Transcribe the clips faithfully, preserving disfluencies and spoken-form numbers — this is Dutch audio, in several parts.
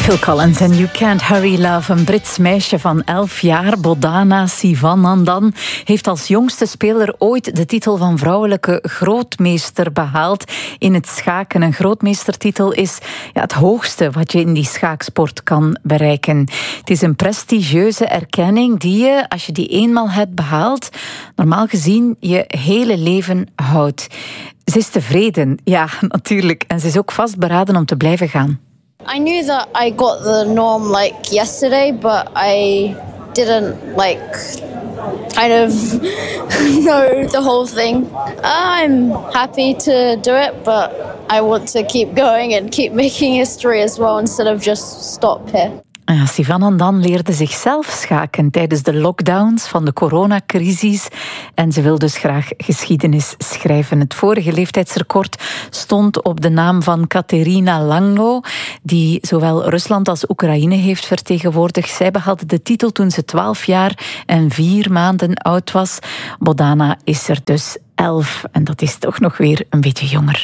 Phil Collins en You Can't Hurry Love. Een Brits meisje van elf jaar, Bodhana Sivanandan, heeft als jongste speler ooit de titel van vrouwelijke grootmeester behaald in het schaken. Een grootmeestertitel is ja, het hoogste wat je in die schaaksport kan bereiken. Het is een prestigieuze erkenning die je, als je die eenmaal hebt behaald, normaal gezien je hele leven houdt. Ze is tevreden, ja, natuurlijk. En ze is ook vastberaden om te blijven gaan. I knew that I got the norm like yesterday, but I didn't like kind of know the whole thing. I'm happy to do it, but I want to keep going and keep making history as well instead of just stop here. Ja, Sivanandan leerde zichzelf schaken tijdens de lockdowns van de coronacrisis en ze wil dus graag geschiedenis schrijven. Het vorige leeftijdsrecord stond op de naam van Katerina Langlo, die zowel Rusland als Oekraïne heeft vertegenwoordigd. Zij behaalde de titel toen ze twaalf jaar en vier maanden oud was. Bodhana is er dus elf en dat is toch nog weer een beetje jonger.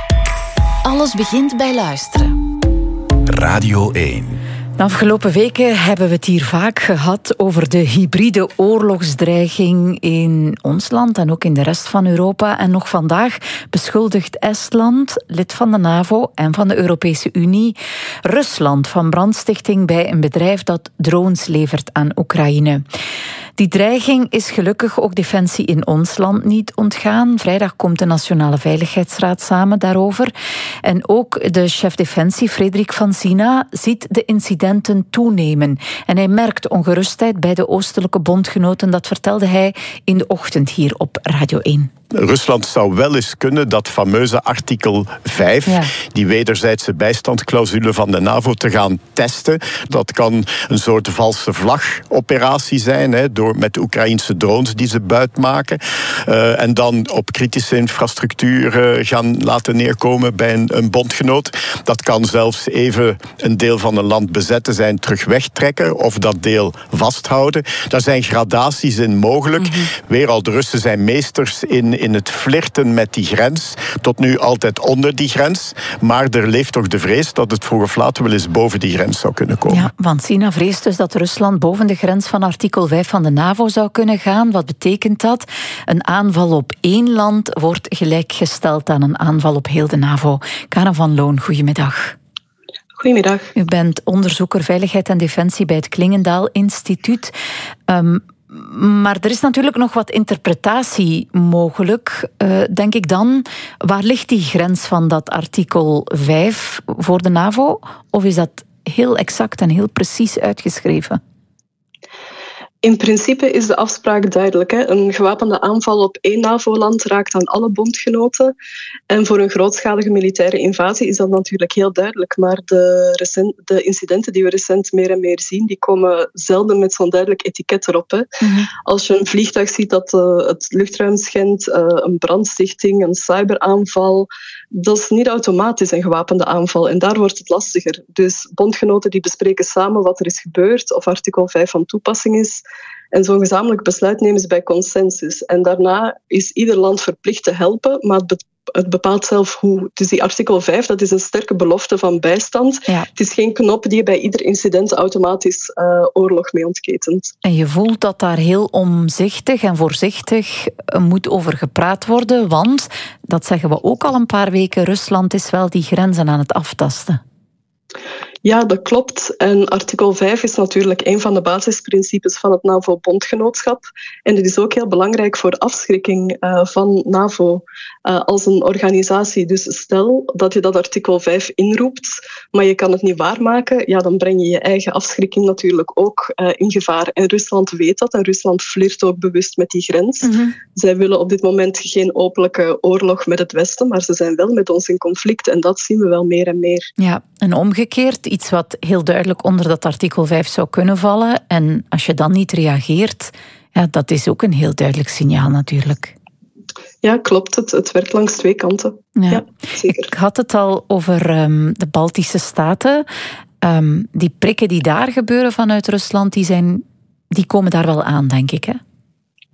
Alles begint bij luisteren. Radio één. De afgelopen weken hebben we het hier vaak gehad over de hybride oorlogsdreiging in ons land en ook in de rest van Europa. En nog vandaag beschuldigt Estland, lid van de NAVO en van de Europese Unie, Rusland van brandstichting bij een bedrijf dat drones levert aan Oekraïne. Die dreiging is gelukkig ook Defensie in ons land niet ontgaan. Vrijdag komt de Nationale Veiligheidsraad samen daarover. En ook de chef Defensie, Frederik van Sina, ziet de incidenten toenemen. En hij merkt ongerustheid bij de oostelijke bondgenoten. Dat vertelde hij in de ochtend hier op Radio één. Rusland zou wel eens kunnen dat fameuze artikel vijf, ja. die wederzijdse bijstandsclausule van de NAVO, te gaan testen. Dat kan een soort valse vlagoperatie zijn, hè, door met Oekraïnse drones die ze buitmaken. Uh, en dan op kritische infrastructuur uh, gaan laten neerkomen bij een, een bondgenoot. Dat kan zelfs even een deel van een land bezetten zijn, terug wegtrekken of dat deel vasthouden. Daar zijn gradaties in mogelijk. Mm-hmm. Weer al, de Russen zijn meesters in in het flirten met die grens. Tot nu altijd onder die grens. Maar er leeft toch de vrees dat het vroeg of laat wel eens boven die grens zou kunnen komen. Ja, want Sina vreest dus dat Rusland boven de grens van artikel vijf van de NAVO zou kunnen gaan. Wat betekent dat? Een aanval op één land wordt gelijkgesteld aan een aanval op heel de NAVO. Karen van Loon, goedemiddag. Goedemiddag. U bent onderzoeker Veiligheid en Defensie bij het Klingendaal Instituut. Um, Maar er is natuurlijk nog wat interpretatie mogelijk, uh, denk ik dan. Waar ligt die grens van dat artikel vijf voor de NAVO? Of is dat heel exact en heel precies uitgeschreven? In principe is de afspraak duidelijk. Hè. Een gewapende aanval op één NAVO-land raakt aan alle bondgenoten. En voor een grootschalige militaire invasie is dat natuurlijk heel duidelijk. Maar de, recent, de incidenten die we recent meer en meer zien, die komen zelden met zo'n duidelijk etiket erop. Hè. Mm-hmm. Als je een vliegtuig ziet dat uh, het luchtruim schendt, uh, een brandstichting, een cyberaanval, dat is niet automatisch een gewapende aanval. En daar wordt het lastiger. Dus bondgenoten die bespreken samen wat er is gebeurd, of artikel vijf van toepassing is. En zo'n gezamenlijk besluit nemen ze bij consensus. En daarna is ieder land verplicht te helpen, maar het, be- het bepaalt zelf hoe. Dus die artikel vijf, dat is een sterke belofte van bijstand. Ja. Het is geen knop die je bij ieder incident automatisch uh, oorlog mee ontketent. En je voelt dat daar heel omzichtig en voorzichtig moet over gepraat worden, want, dat zeggen we ook al een paar weken, Rusland is wel die grenzen aan het aftasten. Ja, dat klopt. En artikel vijf is natuurlijk een van de basisprincipes van het NAVO-bondgenootschap. En het is ook heel belangrijk voor afschrikking uh, van NAVO uh, als een organisatie. Dus stel dat je dat artikel vijf inroept, maar je kan het niet waarmaken, ja, dan breng je je eigen afschrikking natuurlijk ook uh, in gevaar. En Rusland weet dat en Rusland flirt ook bewust met die grens. Mm-hmm. Zij willen op dit moment geen openlijke oorlog met het Westen, maar ze zijn wel met ons in conflict en dat zien we wel meer en meer. Ja, en omgekeerd, iets wat heel duidelijk onder dat artikel vijf zou kunnen vallen. En als je dan niet reageert, ja, dat is ook een heel duidelijk signaal natuurlijk. Ja, klopt. Het, het werkt langs twee kanten. Ja. Ja, zeker. Ik had het al over um, de Baltische Staten. Um, die prikken die daar gebeuren vanuit Rusland, die, zijn, die komen daar wel aan, denk ik, hè?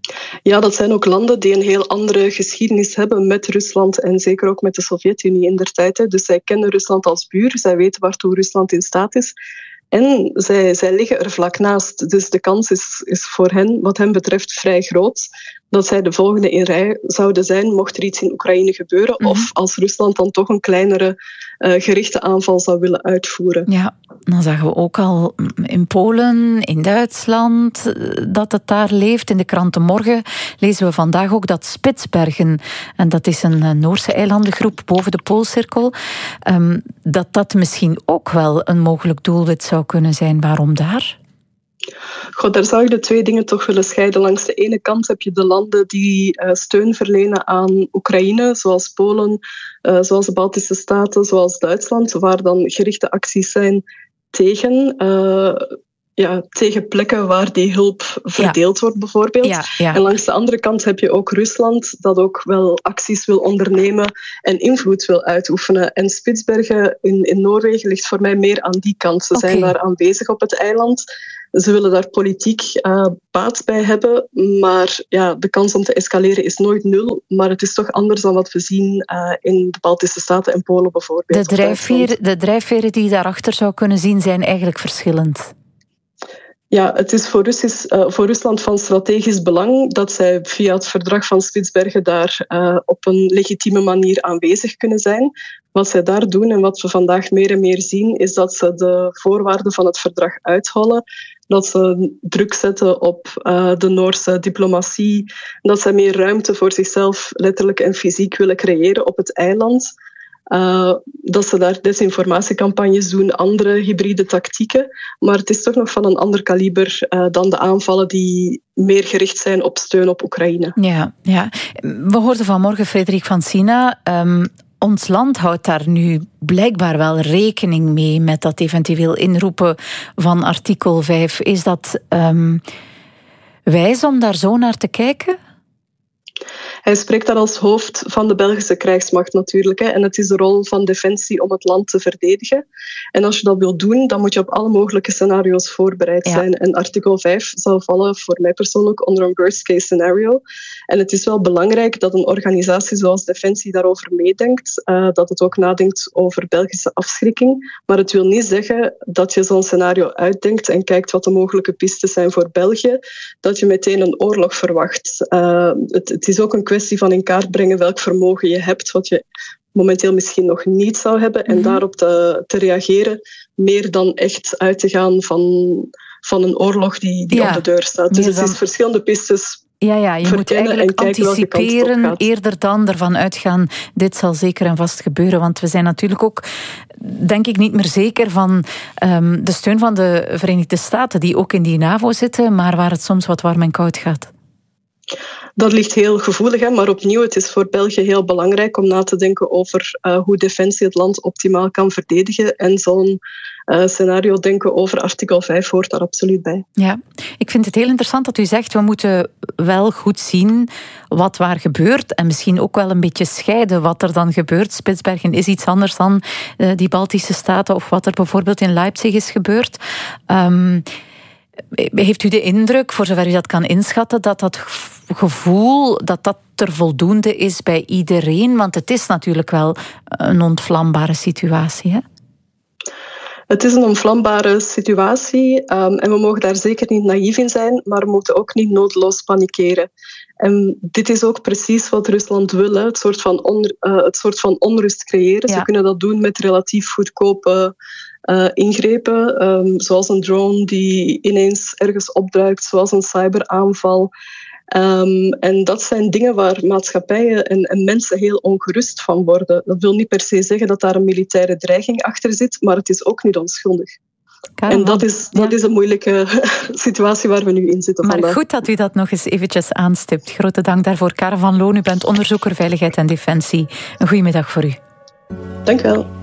Ja, dat zijn ook landen die een heel andere geschiedenis hebben met Rusland en zeker ook met de Sovjet-Unie indertijd. Dus zij kennen Rusland als buur, zij weten waartoe Rusland in staat is. En zij, zij liggen er vlak naast. Dus de kans is, is voor hen, wat hen betreft, vrij groot dat zij de volgende in rij zouden zijn mocht er iets in Oekraïne gebeuren. Mm-hmm. Of als Rusland dan toch een kleinere uh, gerichte aanval zou willen uitvoeren. Ja, dan zagen we ook al in Polen, in Duitsland, dat het daar leeft. In de kranten morgen lezen we vandaag ook dat Spitsbergen, en dat is een Noorse eilandengroep boven de Poolcirkel, um, dat dat misschien ook wel een mogelijk doelwit zou kunnen zijn. Waarom daar? God, daar zou je de twee dingen toch willen scheiden. Langs de ene kant heb je de landen die uh, steun verlenen aan Oekraïne, zoals Polen, uh, zoals de Baltische Staten, zoals Duitsland, waar dan gerichte acties zijn tegen, uh, ja, tegen plekken waar die hulp verdeeld ja. wordt, bijvoorbeeld. Ja, ja. En langs de andere kant heb je ook Rusland, dat ook wel acties wil ondernemen en invloed wil uitoefenen. En Spitsbergen in, in Noorwegen ligt voor mij meer aan die kant. Ze okay. zijn daar aanwezig op het eiland. Ze willen daar politiek uh, baat bij hebben, maar ja, de kans om te escaleren is nooit nul. Maar het is toch anders dan wat we zien uh, in de Baltische Staten en Polen bijvoorbeeld. De, drijfveer, de drijfveren die je daarachter zou kunnen zien zijn eigenlijk verschillend. Ja, het is voor, Russisch, uh, voor Rusland van strategisch belang dat zij via het verdrag van Spitsbergen daar uh, op een legitieme manier aanwezig kunnen zijn. Wat zij daar doen en wat we vandaag meer en meer zien, is dat ze de voorwaarden van het verdrag uithollen. Dat ze druk zetten op uh, de Noorse diplomatie. Dat ze meer ruimte voor zichzelf letterlijk en fysiek willen creëren op het eiland. Uh, dat ze daar desinformatiecampagnes doen, andere hybride tactieken. Maar het is toch nog van een ander kaliber uh, dan de aanvallen die meer gericht zijn op steun op Oekraïne. Ja, ja. We hoorden vanmorgen Frederik van Sina. Um, ons land houdt daar nu blijkbaar wel rekening mee met dat eventueel inroepen van artikel vijf. Is dat um, wijs om daar zo naar te kijken? Hij spreekt daar als hoofd van de Belgische krijgsmacht natuurlijk. Hè. En het is de rol van Defensie om het land te verdedigen. En als je dat wilt doen, dan moet je op alle mogelijke scenario's voorbereid ja. zijn. En artikel vijf zal vallen voor mij persoonlijk onder een worst case scenario. En het is wel belangrijk dat een organisatie zoals Defensie daarover meedenkt. Uh, dat het ook nadenkt over Belgische afschrikking. Maar het wil niet zeggen dat je zo'n scenario uitdenkt en kijkt wat de mogelijke pistes zijn voor België. Dat je meteen een oorlog verwacht. Uh, het, het is ook een kwestie van in kaart brengen welk vermogen je hebt, wat je momenteel misschien nog niet zou hebben, en mm-hmm. daarop te, te reageren, meer dan echt uit te gaan van, van een oorlog die, die ja, op de deur staat. Dus het dan... is verschillende pistes. Ja, ja, je moet eigenlijk anticiperen eerder dan ervan uitgaan, dit zal zeker en vast gebeuren. Want we zijn natuurlijk ook, denk ik, niet meer zeker van um, de steun van de Verenigde Staten, die ook in die NAVO zitten, maar waar het soms wat warm en koud gaat. Dat ligt heel gevoelig, hè? Maar opnieuw, het is voor België heel belangrijk om na te denken over uh, hoe Defensie het land optimaal kan verdedigen. En zo'n uh, scenario denken over artikel vijf hoort daar absoluut bij. Ja, ik vind het heel interessant dat u zegt, we moeten wel goed zien wat waar gebeurt en misschien ook wel een beetje scheiden wat er dan gebeurt. Spitsbergen is iets anders dan uh, die Baltische Staten of wat er bijvoorbeeld in Leipzig is gebeurd. Um, Heeft u de indruk, voor zover u dat kan inschatten, dat dat gevoel, dat dat er voldoende is bij iedereen? Want het is natuurlijk wel een ontvlambare situatie, hè? Het is een ontvlambare situatie um, en we mogen daar zeker niet naïef in zijn, maar we moeten ook niet noodloos panikeren. En dit is ook precies wat Rusland wil, hè? Het, soort van on, uh, het soort van onrust creëren. Ja. Ze kunnen dat doen met relatief goedkope uh, ingrepen, um, zoals een drone die ineens ergens opduikt, zoals een cyberaanval. Um, en dat zijn dingen waar maatschappijen en, en mensen heel ongerust van worden. Dat wil niet per se zeggen dat daar een militaire dreiging achter zit, maar het is ook niet onschuldig. Karel, en dat is, dat ja. is een moeilijke situatie waar we nu in zitten. Maar vandaag. Goed dat u dat nog eens eventjes aanstipt. Grote dank daarvoor. Karel van Loon, u bent onderzoeker Veiligheid en Defensie. Een goedemiddag voor u. Dank u wel.